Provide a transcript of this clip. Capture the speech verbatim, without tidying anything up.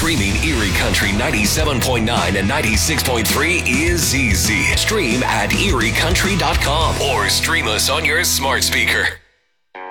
Streaming Erie Country ninety-seven point nine and ninety-six point three is easy. Stream at erie country dot com or stream us on your smart speaker.